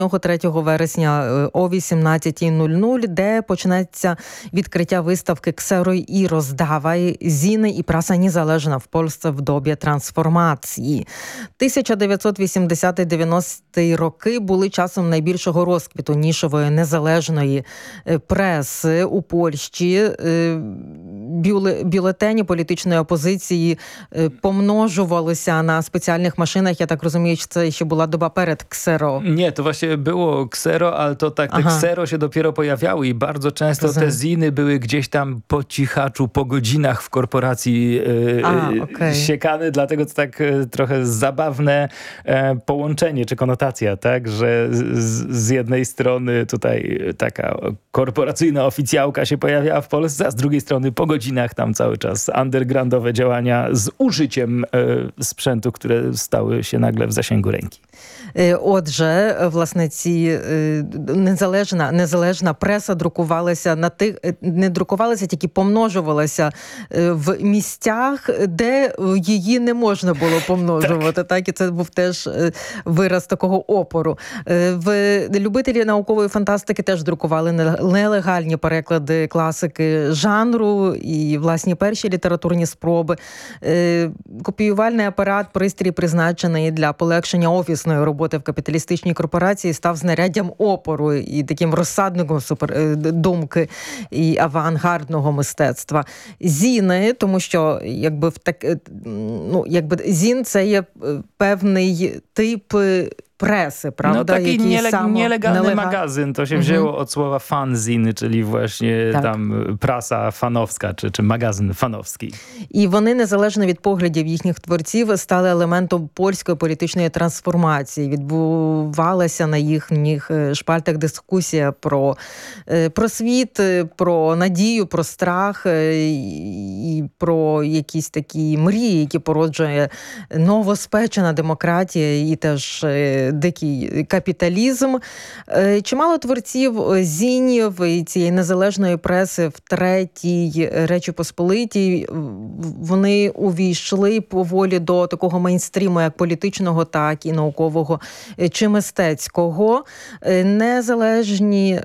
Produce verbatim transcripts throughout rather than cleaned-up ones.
третього вересня о вісімнадцятій нуль нуль, де почнеться відкриття виставки «Ксеруй і роздавай. Зіни і праса незалежна в Польsce в добі трансформації». тисяча дев'ятсот вісімдесяті-дев'яності роки були часом найбільшого розквіту нішової незалежної преси у Польщі. Бюлетені політичної опозиції помножувалися на спеціальних машинах. Я так розумію, що це ще була doba перед Ksero. Nie, to właśnie było Ksero, ale to tak, te Ksero się dopiero pojawiały i bardzo często Rozumiem. te ziny były gdzieś tam po cichaczu, po godzinach w korporacji e, A, okay. siekane, dlatego to tak e, trochę zabawne e, połączenie czy konotacja, tak, że z, z jednej strony tutaj taka korporacyjna oficjałka się pojawiała w Polsce, a z drugiej strony po godzinach tam cały czas undergroundowe działania z użyciem e, sprzętu, które stały się nagle w zasięgu ręki. Отже, власне, ці незалежна, незалежна преса друкувалася на тих, не друкувалася, тільки помножувалася в місцях, де її не можна було помножувати. Так. так, і це був теж вираз такого опору. В любителі наукової фантастики теж друкували нелегальні переклади класики жанру і власні перші літературні спроби. Копіювальний апарат, пристрій, призначений для полегшення офісної роботи в капіталістичній корпорації, став знаряддям опору і таким розсадником супер, думки і авангардного мистецтва. Зіни, тому що якби в так, ну, якби зін це є певний тип presy, prawda? No taki niele- samo, nielegalny nelega- magazyn, to się wzięło mhm. od słowa fanzin, czyli właśnie tak. tam prasa fanowska, чи, чи магазин фановський. І вони, незалежно від поглядів їхніх творців, стали елементом польської політичної трансформації. Відбувалася на їхніх шпальтах дискусія про, про світ, про надію, про страх і про якісь такі мрії, які породжує новоспечена демократія і теж дикий капіталізм. Чимало творців зінів і цієї незалежної преси в Третій Речі Посполитій, вони увійшли поволі до такого мейнстріму, як політичного, так і наукового чи мистецького. Незалежні,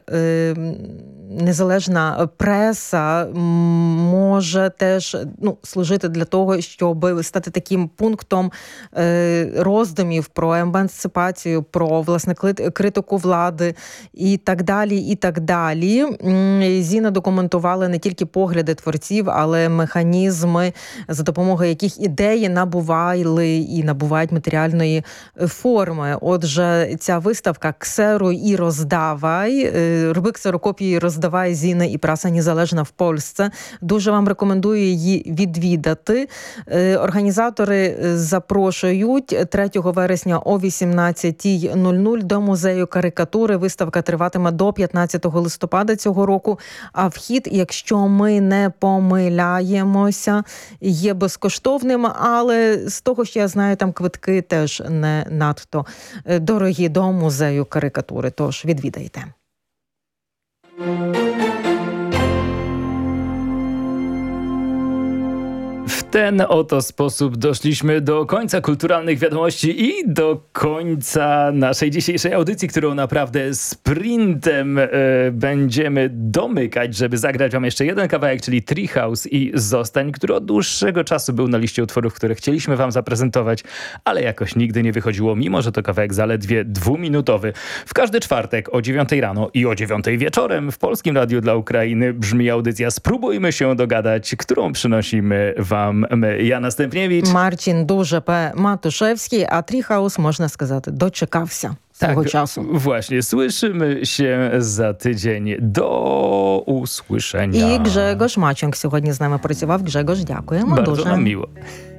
незалежна преса може теж ну, служити для того, щоб стати таким пунктом роздумів про емансипацію, про, власне, критику влади і так далі, і так далі. Зіни документували не тільки погляди творців, але механізми, за допомогою яких ідеї набували і набувають матеріальної форми. Отже, ця виставка «Ксеруй і роздавай», роби ксерокопії, роздавай, зіни і праса незалежна в Польsce. Дуже вам рекомендую її відвідати. Організатори запрошують третього вересня о вісімнадцятій нуль нуль до музею карикатури. Виставка триватиме до п'ятнадцятого листопада цього року, а вхід, якщо ми не помиляємося, є безкоштовним, але з того, що я знаю, там квитки теж не надто дорогі до музею карикатури, тож відвідайте. W ten oto sposób doszliśmy do końca kulturalnych wiadomości i do końca naszej dzisiejszej audycji, którą naprawdę sprintem e, będziemy domykać, żeby zagrać wam jeszcze jeden kawałek, czyli Treehouse i Zostań, który od dłuższego czasu był na liście utworów, które chcieliśmy wam zaprezentować, ale jakoś nigdy nie wychodziło, mimo że to kawałek zaledwie dwuminutowy. W każdy czwartek o dziewiątej rano i o dziewiątej wieczorem w Polskim Radiu dla Ukrainy brzmi audycja Spróbujmy się dogadać, którą przynosimy wam my. Jana Stępniewicz. Marcin Duże-P. Matuszewski, a Treehouse, można сказати, doczekawся swego tak, czasu. Właśnie. Słyszymy się za tydzień. Do usłyszenia. І Grzegorz Maciąg сьогодні з нами працював. Grzegorz, дякуємо Bardzo дуже. nam miło.